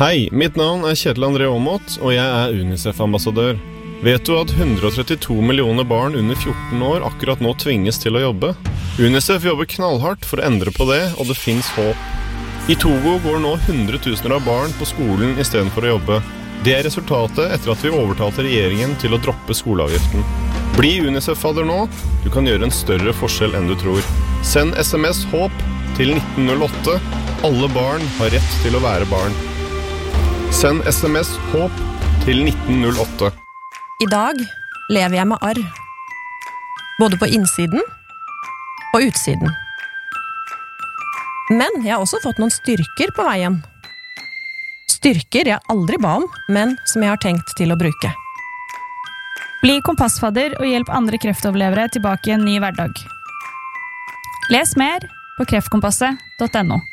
Hei, mitt navn Kjetil André Aamodt, og jeg UNICEF-ambassadør. Vet du at 132 millioner barn under 14 år akkurat nå tvinges til å jobbe? UNICEF jobber knallhardt for å endre på det, og det finnes håp. I Togo går nå 100 000 av barn på skolen I stedet for å jobbe. Det resultatet etter at vi overtalte regjeringen til å droppe skoleavgiften. Bli UNICEF-fadder nå, du kan gjøre en større forskjell enn du tror. Send SMS HÅP til 1908. Alle barn har rett til å være barn. Send SMS HÅP til 1908. I dag lever jeg med arr. Både på innsiden og utsiden. Men jeg har også fått noen styrker på veien. Styrker jeg aldri ba om, men som jeg har tenkt til å bruke. Bli kompassfadder og hjelp andre kreftoverlevere tilbake I en ny hverdag. Les mer på kreftkompasset.no.